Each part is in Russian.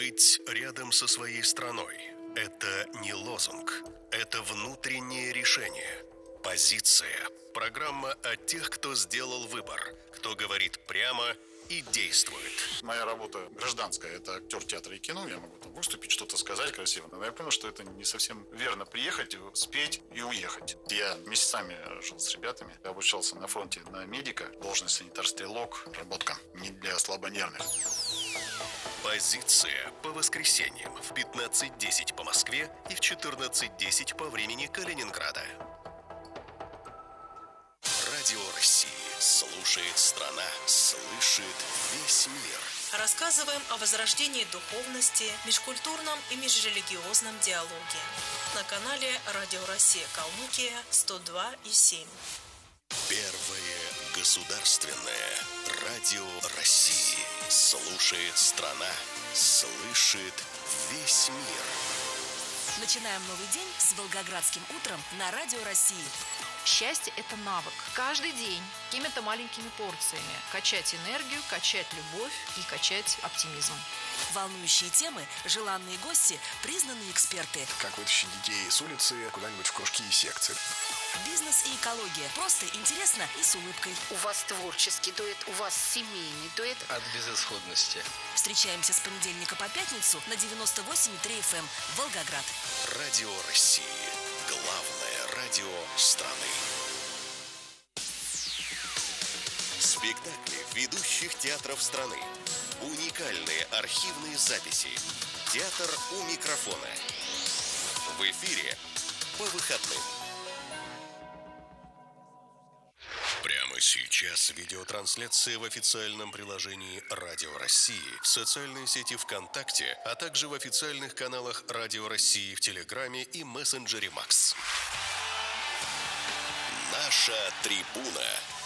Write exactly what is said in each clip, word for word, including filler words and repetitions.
Быть рядом со своей страной – это не лозунг, это внутреннее решение. Позиция. Программа о тех, кто сделал выбор, кто говорит прямо и действует. Моя работа гражданская, это актер театра и кино, я могу там выступить, что-то сказать красиво. Но я понял, что это не совсем верно приехать, спеть и уехать. Я месяцами жил с ребятами, я обучался на фронте на медика, должность санитар-стрелок, работка не для слабонервных. Позиция по воскресеньям в пятнадцать десять по Москве и в четырнадцать десять по времени Калининграда. Радио России. Слушает страна, слышит весь мир. Рассказываем о возрождении духовности, межкультурном и межрелигиозном диалоге. На канале Радио Россия Калмыкия сто два и семь. Первое государственное радио России. Слушает страна, слышит весь мир. Начинаем новый день с Волгоградским утром на Радио России. Счастье – это навык. Каждый день какими-то маленькими порциями качать энергию, качать любовь и качать оптимизм. Волнующие темы, желанные гости, признанные эксперты. Как вытащить детей с улицы куда-нибудь в кружки и секции. Бизнес и экология. Просто интересно и с улыбкой. У вас творческий дуэт, у вас семейный дуэт. От безысходности. Встречаемся с понедельника по пятницу на девяносто восемь и три эф эм Волгоград. Радио России. Главное радио страны. Спектакли ведущих театров страны. Уникальные архивные записи. Театр у микрофона. В эфире по выходным. Прямо сейчас видеотрансляция в официальном приложении Радио России, в социальной сети ВКонтакте, а также в официальных каналах Радио России в Телеграме и мессенджере Макс. Наша трибуна.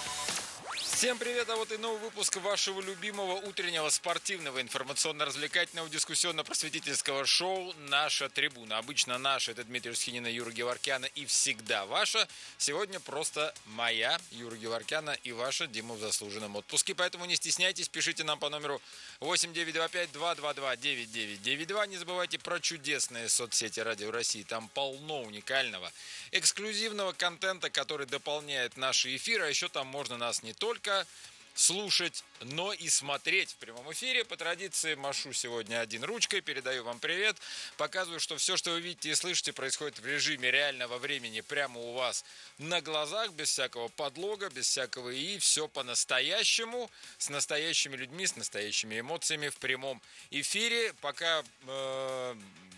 Всем привет, а вот и новый выпуск вашего любимого утреннего спортивного информационно-развлекательного дискуссионно-просветительского шоу «Наша трибуна». Обычно наша – это Дмитрий Русхинин и Юра Геворкяна, и всегда ваша. Сегодня просто моя, Юра Геворкяна, и ваша, Дима в заслуженном отпуске. Поэтому не стесняйтесь, пишите нам по номеру восемь девятьсот двадцать пять двести двадцать два девять девять девять два. Не забывайте про чудесные соцсети Радио России. Там полно уникального, эксклюзивного контента, который дополняет наши эфиры. А еще там можно нас не только слушать, но и смотреть в прямом эфире. По традиции машу сегодня один ручкой, передаю вам привет, показываю, что все, что вы видите и слышите, происходит в режиме реального времени прямо у вас на глазах, без всякого подлога, без всякого и все по-настоящему, с настоящими людьми, с настоящими эмоциями в прямом эфире. Пока э,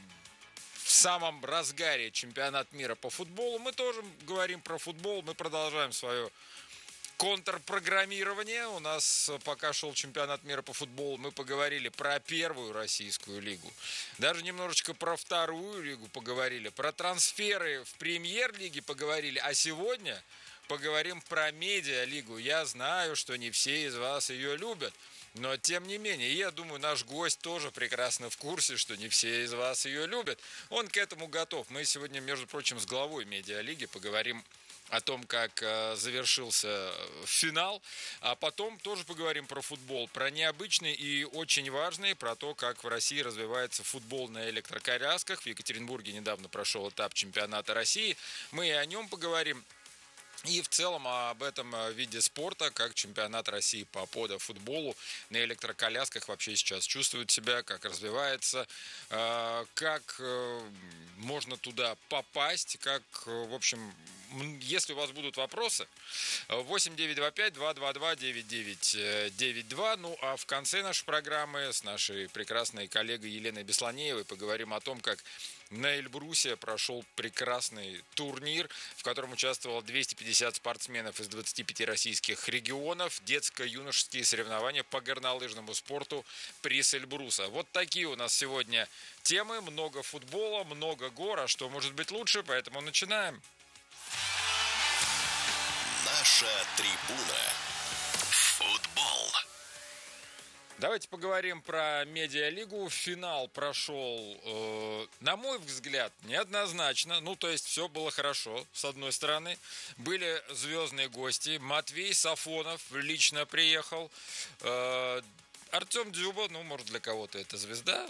в самом разгаре чемпионат мира по футболу, мы тоже говорим про футбол, мы продолжаем свое контрпрограммирование. У нас пока шел чемпионат мира по футболу, мы поговорили про первую российскую лигу, даже немножечко про вторую лигу поговорили, про трансферы в премьер-лиге поговорили, а сегодня поговорим про медиалигу. Я знаю, что не все из вас ее любят, но тем не менее, я думаю, наш гость тоже прекрасно в курсе, что не все из вас ее любят. Он к этому готов. Мы сегодня, между прочим, с главой медиалиги поговорим о том, как э, завершился финал, а потом тоже поговорим про футбол, про необычный и очень важный, про то, как в России развивается футбол на электроколясках. В Екатеринбурге недавно прошел этап чемпионата России, мы и о нем поговорим. И в целом об этом виде спорта, как чемпионат России по подофутболу на электроколясках вообще сейчас чувствует себя, как развивается, как можно туда попасть, как, в общем, если у вас будут вопросы, восемь девятьсот двадцать пять двести двадцать два девять девять девять два. Ну а в конце нашей программы с нашей прекрасной коллегой Еленой Бесланеевой поговорим о том, как на Эльбрусе прошел прекрасный турнир, в котором участвовало двести пятьдесят спортсменов из двадцати пяти российских регионов. Детско-юношеские соревнования по горнолыжному спорту приз Эльбруса. Вот такие у нас сегодня темы. Много футбола, много гор. А что может быть лучше? Поэтому начинаем. Наша трибуна. Футбол. Давайте поговорим про медиалигу. Финал прошел, э, на мой взгляд, неоднозначно. Ну, то есть, все было хорошо, с одной стороны. Были звездные гости. Матвей Сафонов лично приехал. Э, Артем Дзюба, ну, может, для кого-то это звезда,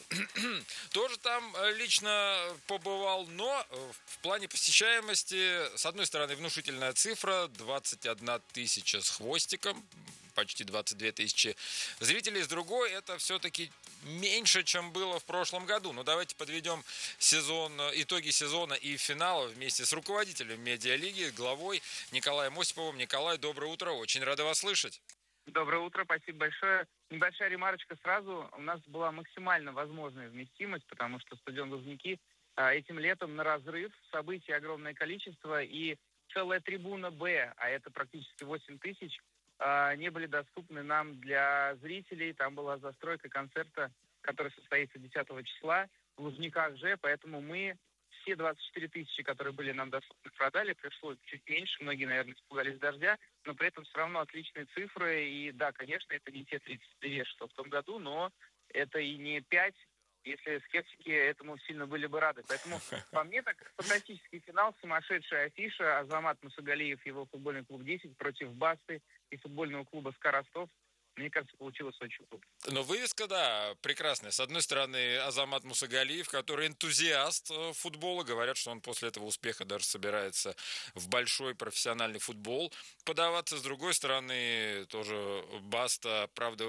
тоже там лично побывал, но в плане посещаемости, с одной стороны, внушительная цифра, двадцать одна тысяча с хвостиком, почти двадцать две тысячи зрителей, с другой, это все-таки меньше, чем было в прошлом году. Но давайте подведем сезон, итоги сезона и финала вместе с руководителем медиалиги, главой Николаем Осиповым. Николай, доброе утро, очень рада вас слышать. Доброе утро, спасибо большое. Небольшая ремарочка сразу. У нас была максимально возможная вместимость, потому что стадион Лужники этим летом на разрыв, событий огромное количество, и целая трибуна «Б», а это практически восемь тысяч, не были доступны нам для зрителей. Там была застройка концерта, который состоится десятого числа в Лужниках же, поэтому мы все двадцать четыре тысячи, которые были нам доступны, продали. Пришло чуть меньше, многие, наверное, испугались дождя, но при этом все равно отличные цифры. И да, конечно, это не те тридцать две, что в том году, но это и не пять. Если скептики этому сильно были бы рады. Поэтому, по мне, так фантастический финал, сумасшедшая афиша. Азамат Мусагалиев, его футбольный клуб десять против Басты и футбольного клуба СКА Ростов. Мне кажется, получилось очень круто. Но вывеска, да, прекрасная. С одной стороны, Азамат Мусагалиев, который энтузиаст футбола. Говорят, что он после этого успеха даже собирается в большой профессиональный футбол подаваться. С другой стороны, тоже Баста, правда,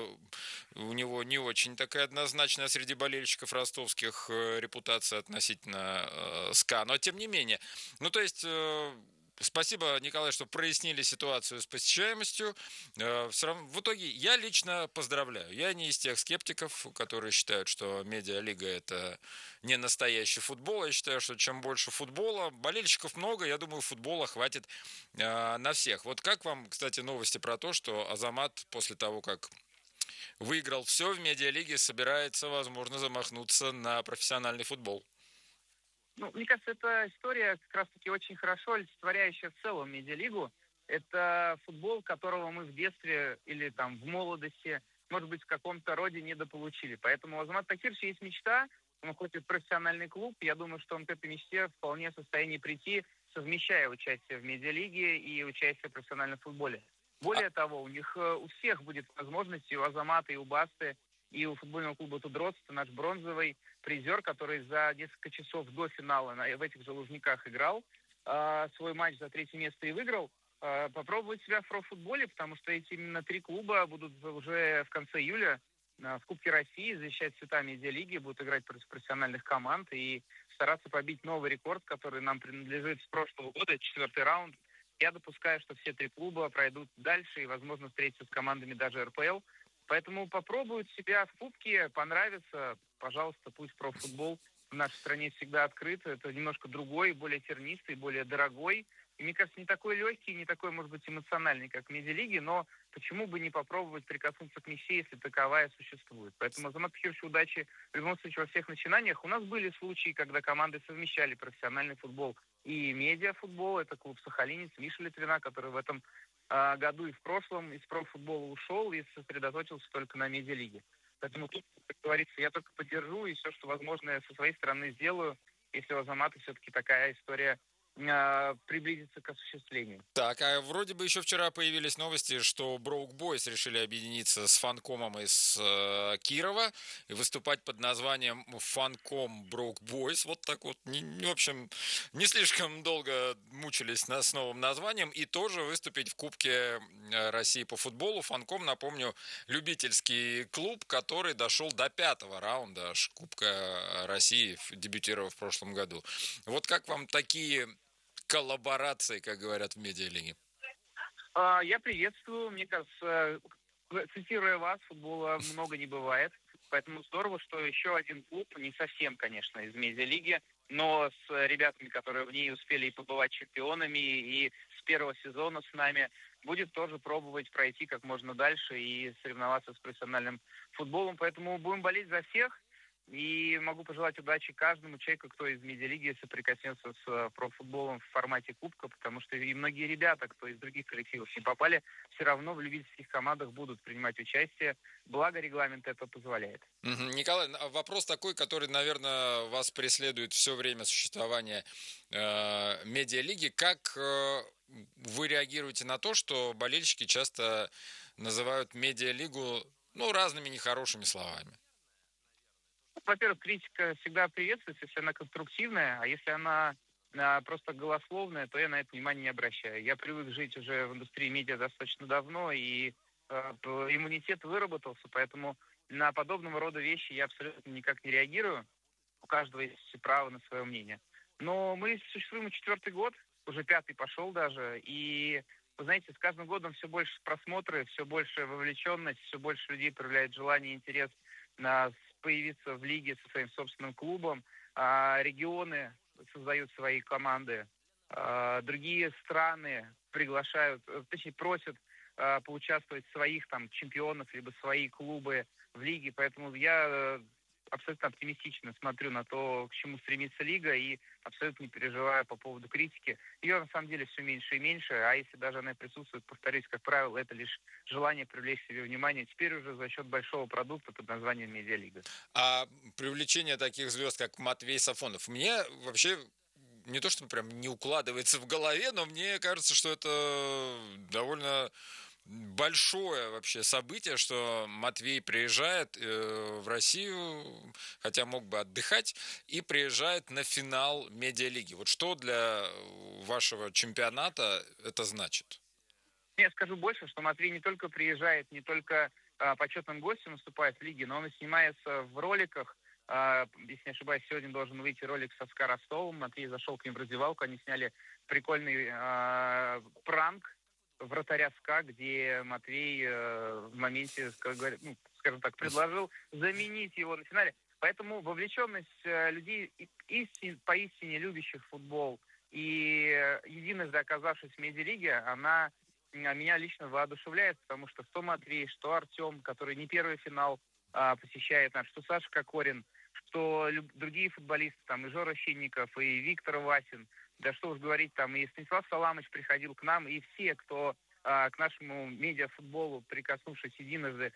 у него не очень такая однозначная среди болельщиков ростовских репутация относительно СКА. Но тем не менее. Ну, то есть... Спасибо, Николай, что прояснили ситуацию с посещаемостью. Все равно, в итоге я лично поздравляю. Я не из тех скептиков, которые считают, что медиалига – это не настоящий футбол. Я считаю, что чем больше футбола, болельщиков много, я думаю, футбола хватит на всех. Вот как вам, кстати, новости про то, что Азамат после того, как выиграл все в медиалиге, собирается, возможно, замахнуться на профессиональный футбол? Ну, мне кажется, эта история как раз-таки очень хорошо олицетворяющая в целом медиалигу. Это футбол, которого мы в детстве или там в молодости, может быть, в каком-то роде недополучили. Поэтому у Азамата Такировича есть мечта, он хочет в профессиональный клуб. Я думаю, что он к этой мечте вполне в состоянии прийти, совмещая участие в медиалиге и участие в профессиональном футболе. Более того, у них у всех будет возможность, и у Азамата, и у Басты, и у футбольного клуба «Тудроц», наш бронзовый призер, который за несколько часов до финала в этих же Лужниках играл э, свой матч за третье место и выиграл, э, попробовать себя в профутболе, потому что эти именно три клуба будут уже в конце июля э, в Кубке России защищать цвета медиалиги, будут играть против профессиональных команд и стараться побить новый рекорд, который нам принадлежит с прошлого года, четвертый раунд. Я допускаю, что все три клуба пройдут дальше и, возможно, встретятся с командами даже эр пэ эл. Поэтому попробуют себя в Кубке, понравится, пожалуйста, пусть профутбол в нашей стране всегда открыт. Это немножко другой, более тернистый, более дорогой. И, мне кажется, не такой легкий, не такой, может быть, эмоциональный, как в медиалиге, но почему бы не попробовать прикоснуться к мечте, если таковая существует. Поэтому Азамату Такировичу удачи в любом случае во всех начинаниях. У нас были случаи, когда команды совмещали профессиональный футбол и медиафутбол. Это клуб «Сахалинец», Миша Литвина, который в этом году и в прошлом из профутбола ушел и сосредоточился только на медиалиге. Поэтому тут, как говорится, я только поддержу и все, что возможно, я со своей стороны сделаю, если у Азамата все-таки такая история приблизиться к осуществлению. Так, а вроде бы еще вчера появились новости, что Broke Boys решили объединиться с Фанкомом из э, Кирова и выступать под названием Фанком Broke Boys. Вот так вот, не, в общем, не слишком долго мучились на, с новым названием и тоже выступить в Кубке России по футболу. Фанком, напомню, любительский клуб, который дошел до пятого раунда аж Кубка России, дебютировав в прошлом году. Вот как вам такие коллаборации, как говорят в медиалиге? Я приветствую. Мне кажется, цитируя вас, футбола много не бывает. Поэтому здорово, что еще один клуб, не совсем, конечно, из медиалиги, но с ребятами, которые в ней успели и побывать чемпионами, и с первого сезона с нами, будет тоже пробовать пройти как можно дальше и соревноваться с профессиональным футболом. Поэтому будем болеть за всех. И могу пожелать удачи каждому человеку, кто из медиалиги соприкоснется с профутболом в формате кубка, потому что и многие ребята, кто из других коллективов не попали, все равно в любительских командах будут принимать участие, благо регламент это позволяет. Николай, вопрос такой, который, наверное, вас преследует все время существования э, медиалиги. Как э, вы реагируете на то, что болельщики часто называют медиалигу ну, разными нехорошими словами? Во-первых, критика всегда приветствуется, если она конструктивная, а если она а, просто голословная, то я на это внимание не обращаю. Я привык жить уже в индустрии медиа достаточно давно, и э, иммунитет выработался, поэтому на подобного рода вещи я абсолютно никак не реагирую. У каждого есть право на свое мнение. Но мы существуем четвертый год, уже пятый пошел даже, и, вы знаете, с каждым годом все больше просмотры, все больше вовлеченность, все больше людей проявляет желание и интерес на появиться в лиге со своим собственным клубом. А регионы создают свои команды, а другие страны приглашают, точнее просят а, поучаствовать своих там чемпионов либо свои клубы в лиге. Поэтому я абсолютно оптимистично смотрю на то, к чему стремится лига, и абсолютно не переживаю по поводу критики. Ее на самом деле все меньше и меньше, а если даже она присутствует, повторюсь, как правило, это лишь желание привлечь себе внимание, теперь уже за счет большого продукта под названием «Медиалига». А привлечение таких звезд, как Матвей Сафонов, мне вообще не то, что прям не укладывается в голове, но мне кажется, что это довольно большое вообще событие, что Матвей приезжает э, в Россию, хотя мог бы отдыхать, и приезжает на финал медиалиги. Вот что для вашего чемпионата это значит? Я скажу больше, что Матвей не только приезжает, не только а, почетным гостем выступает в лиге, но он и снимается в роликах. А, если не ошибаюсь, сегодня должен выйти ролик со СКА Ростовом. Матвей зашел к ним в раздевалку, они сняли прикольный а, пранк вратаря СКА, где Матвей э, в моменте, как говорят, ну, скажем так, предложил заменить его на финале. Поэтому вовлеченность э, людей, истин, поистине любящих футбол, и единожды оказавшись в медиалиге, она меня лично воодушевляет, потому что что Матвей, что Артем, который не первый финал а, посещает наш, что Саша Кокорин, что люб- другие футболисты, там и Жора Щенников, и Виктор Васин, да что уж говорить, там и Станислав Саламыч приходил к нам, и все, кто а, к нашему медиафутболу, прикоснувшись единожды,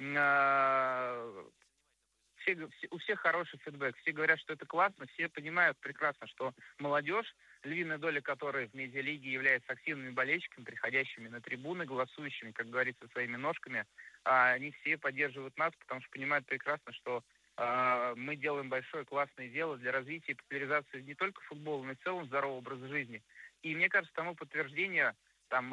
а, все, все, у всех хороший фидбэк, все говорят, что это классно, все понимают прекрасно, что молодежь, львиная доля которой в медиалиге является активными болельщиками, приходящими на трибуны, голосующими, как говорится, своими ножками, а, они все поддерживают нас, потому что понимают прекрасно, что а, мы делаем большое классное дело для развития и популяризации не только футбола, но и в целом здорового образа жизни. И мне кажется, тому подтверждение там,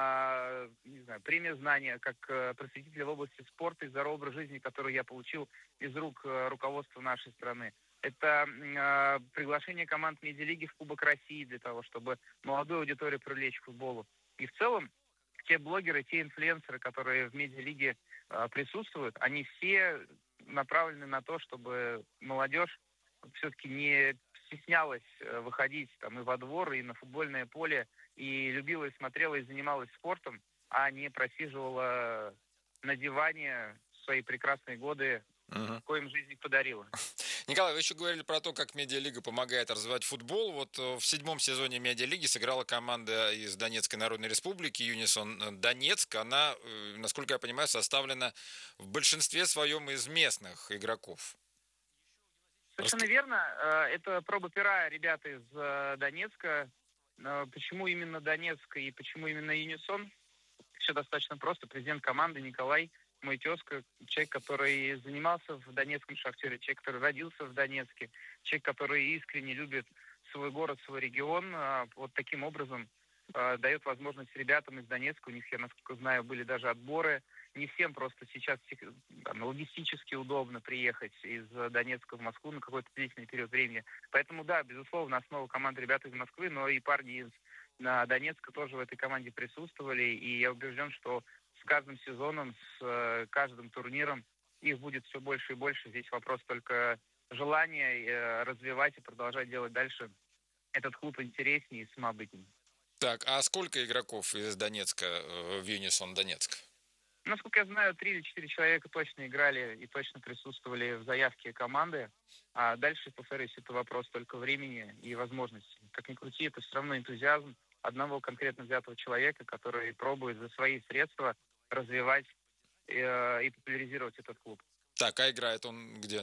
а, не знаю, премия знания, как а, просветителя в области спорта и здорового образа жизни, который я получил из рук а, руководства нашей страны. Это а, приглашение команд медиалиги в Кубок России для того, чтобы молодую аудиторию привлечь к футболу. И в целом те блогеры, те инфлюенсеры, которые в медиалиге а, присутствуют, они все направлены на то, чтобы молодежь все-таки не стеснялась выходить там и во двор, и на футбольное поле, и любила, и смотрела, и занималась спортом, а не просиживала на диване свои прекрасные годы, uh-huh. коим жизнь подарила. Николай, вы еще говорили про то, как Медиалига помогает развивать футбол. Вот в седьмом сезоне Медиалиги сыграла команда из Донецкой Народной Республики Юнисон Донецк. Она, насколько я понимаю, составлена в большинстве своем из местных игроков. Совершенно Раст... верно. Это проба пера ребята из Донецка. Почему именно Донецк и почему именно Юнисон? Все достаточно просто. Президент команды Николай, мой тезка, человек, который занимался в Донецком «Шахтере», человек, который родился в Донецке, человек, который искренне любит свой город, свой регион. Вот таким образом дает возможность ребятам из Донецка, у них, я насколько знаю, были даже отборы. Не всем просто сейчас там, логистически удобно приехать из Донецка в Москву на какой-то длительный период времени. Поэтому, да, безусловно, основа команды ребят из Москвы, но и парни из Донецка тоже в этой команде присутствовали. И я убежден, что с каждым сезоном, с каждым турниром их будет все больше и больше. Здесь вопрос только желания развивать и продолжать делать дальше этот клуб интереснее и самобытнее. Так, а сколько игроков из Донецка в Юнисон Донецк? Насколько я знаю, три или четыре человека точно играли и точно присутствовали в заявке команды. А дальше, повторюсь, это вопрос только времени и возможностей. Как ни крути, это все равно энтузиазм одного конкретно взятого человека, который пробует за свои средства развивать э, и популяризировать этот клуб. Так, а играет он где?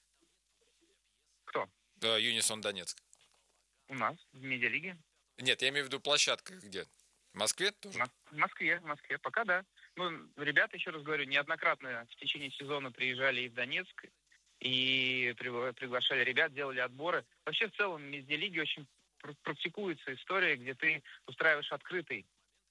Кто? Юнисон Донецк. У нас, в медиалиге. Нет, я имею в виду площадка где? В Москве тоже? В Москве, в Москве. Пока да. Ну, ребята, еще раз говорю, неоднократно в течение сезона приезжали и в Донецк, и при- приглашали ребят, делали отборы. Вообще, в целом, в медиалиге очень пр- практикуется история, где ты устраиваешь открытый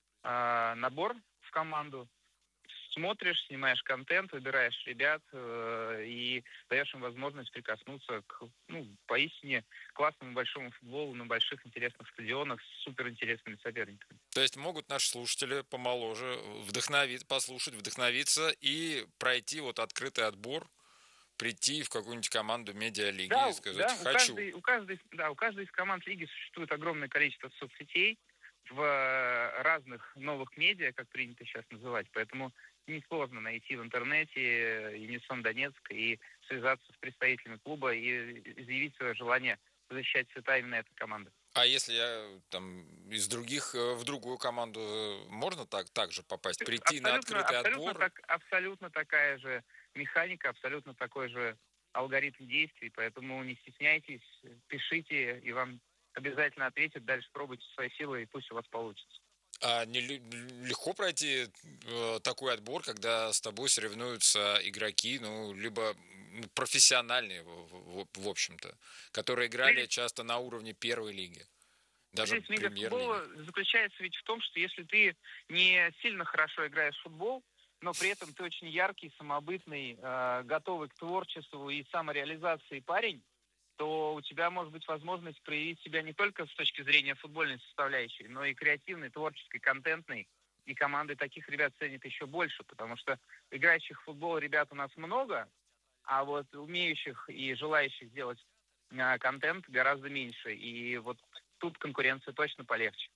а, набор в команду, смотришь, снимаешь контент, выбираешь ребят э, и даешь им возможность прикоснуться к, ну, поистине классному большому футболу на больших интересных стадионах с суперинтересными соперниками. То есть могут наши слушатели помоложе вдохновить, послушать, вдохновиться и пройти вот открытый отбор, прийти в какую-нибудь команду медиалиги Да, и сказать да, у «хочу». каждой, у каждой, да, у каждой из команд лиги существует огромное количество соцсетей в э, разных новых медиа, как принято сейчас называть, поэтому несложно найти в интернете Юнисон Донецк и связаться с представителями клуба и заявить свое желание защищать цвета именно этой команды. А если я там из других э, в другую команду, э, можно так также попасть, прийти на Абсолютно, открытый абсолютно, отбор? так, абсолютно такая же механика, абсолютно такой же алгоритм действий, поэтому не стесняйтесь, пишите, и вам обязательно ответят, дальше пробуйте свои силы, и пусть у вас получится. А не лю- легко пройти э, такой отбор, когда с тобой соревнуются игроки, ну, либо м, профессиональные, в, в- в общем-то, которые играли Прелесть, часто на уровне первой лиги, даже прелесть премьер-лиги. медиафутбола заключается ведь в том, что если ты не сильно хорошо играешь в футбол, но при этом ты очень яркий, самобытный, э, готовый к творчеству и самореализации парень, то у тебя может быть возможность проявить себя не только с точки зрения футбольной составляющей, но и креативной, творческой, контентной. И команды таких ребят ценят еще больше, потому что играющих в футбол ребят у нас много, а вот умеющих и желающих сделать а, контент гораздо меньше. И вот тут конкуренция точно полегче.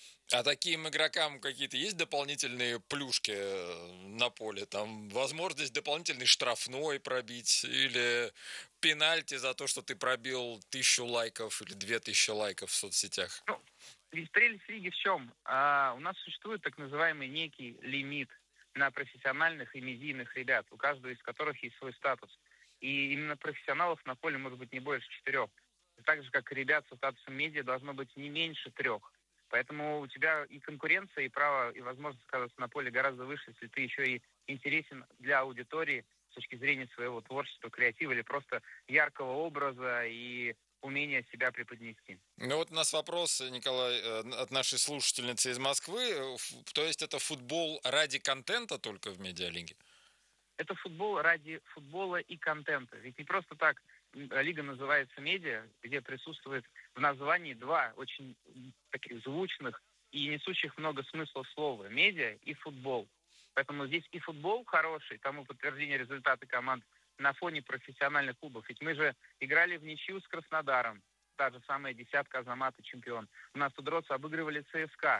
А таким игрокам какие-то есть дополнительные плюшки э, на поле? Там возможность дополнительный штрафной пробить или пенальти за то, что ты пробил тысячу лайков или две тысячи лайков в соцсетях? Ну, ведь прелесть лиги в чем? А, у нас существует так называемый некий лимит на профессиональных и медийных ребят, у каждого из которых есть свой статус. И именно профессионалов на поле может быть не больше четырех. Так же, как и ребят со статусом медиа должно быть не меньше трех. Поэтому у тебя и конкуренция, и право, и возможность оказаться на поле гораздо выше, если ты еще и интересен для аудитории с точки зрения своего творчества, креатива или просто яркого образа и умения себя преподнести. Ну вот у нас вопрос, Николай, э, от нашей слушательницы из Москвы. Э, ф- То есть это футбол ради контента только в медиалиге? Это футбол ради футбола и контента. Ведь не просто так м, лига называется медиа, где присутствует в названии два очень м, таких звучных и несущих много смысла слова. Медиа и футбол. Поэтому здесь и футбол хороший, тому подтверждение результата команд на фоне профессиональных клубов. Ведь мы же играли в ничью с Краснодаром. Та же самая десятка Азамата чемпион. У нас тут Роцы обыгрывали ЦСКА.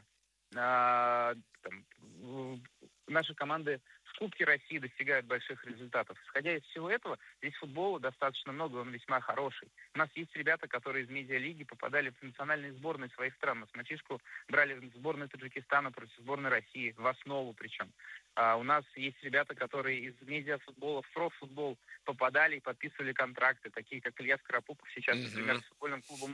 А, там, в- наши команды в Кубке России достигают больших результатов. Исходя из всего этого, здесь футбола достаточно много, он весьма хороший. У нас есть ребята, которые из медиалиги попадали в национальные сборные своих стран. Мы с мальчишку брали в сборную Таджикистана против сборной России, в основу причем. А у нас есть ребята, которые из медиафутбола в профутбол попадали и подписывали контракты, такие как Илья Скоропупов сейчас, например, Мгм. с футбольным клубом